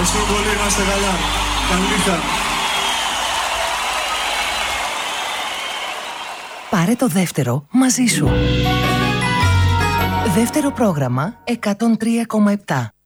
Ευχαριστώ πολύ, να είστε καλά. Καλή νύχτα. Πάρε το δεύτερο μαζί σου. Δεύτερο πρόγραμμα 103,7.